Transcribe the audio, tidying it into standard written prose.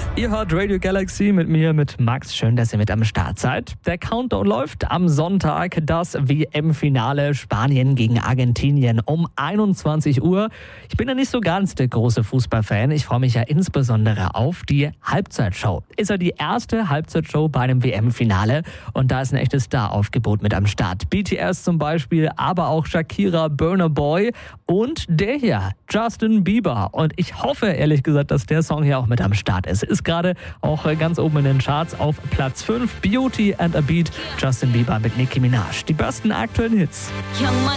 Ihr hört Radio Galaxy mit mir, mit Max. Schön, dass ihr mit am Start seid. Der Countdown läuft am Sonntag. Das WM-Finale Spanien gegen Argentinien um 21 Uhr. Ich bin ja nicht so ganz der große Fußballfan. Ich freue mich ja insbesondere auf die Halbzeitshow. Ist ja die erste Halbzeitshow bei einem WM-Finale. Und da ist ein echtes Star-Aufgebot mit am Start. BTS zum Beispiel, aber auch Shakira, Burna Boy und der hier, Justin Bieber. Und ich hoffe, ehrlich gesagt, dass der Song hier auch mit am Start ist. Ist gerade auch ganz oben in den Charts auf Platz 5. Beauty and a Beat, Justin Bieber mit Nicki Minaj. Die besten aktuellen Hits.